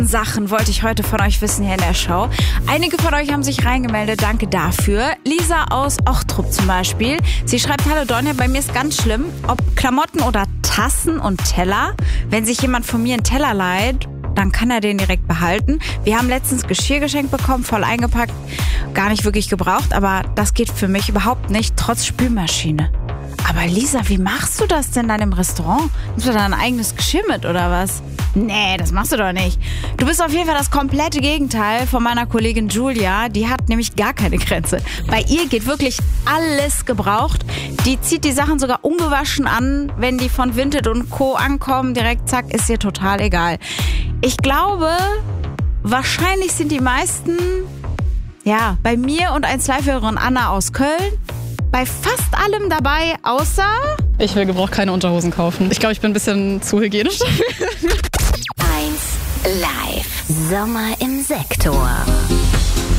Sachen wollte ich heute von euch wissen hier in der Show. Einige von euch haben sich reingemeldet, danke dafür. Lisa aus Ochtrup zum Beispiel. Sie schreibt, hallo Donja, bei mir ist ganz schlimm, ob Klamotten oder Tassen und Teller. Wenn sich jemand von mir einen Teller leiht, dann kann er den direkt behalten. Wir haben letztens Geschirr geschenkt bekommen, voll eingepackt, gar nicht wirklich gebraucht, aber das geht für mich überhaupt nicht, trotz Spülmaschine. Aber Lisa, wie machst du das denn dann im Restaurant? Nimmst du da ein eigenes Geschirr mit oder was? Nee, das machst du doch nicht. Du bist auf jeden Fall das komplette Gegenteil von meiner Kollegin Julia. Die hat nämlich gar keine Grenze. Bei ihr geht wirklich alles gebraucht. Die zieht die Sachen sogar ungewaschen an. Wenn die von Vinted und Co. ankommen, direkt zack, ist ihr total egal. Ich glaube, wahrscheinlich sind die meisten, ja, bei mir und 1Live-Hörerin Anna aus Köln, bei fast allem dabei, außer... Ich will gebraucht keine Unterhosen kaufen. Ich glaube, ich bin ein bisschen zu hygienisch dafür. 1Live. Sommer im Sektor.